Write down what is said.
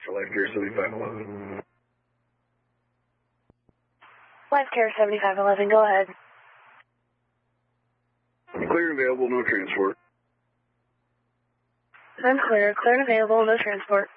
for Life Care 7511. Life Care 7511, go ahead. Clear and available, no transport. I'm clear and available, no transport.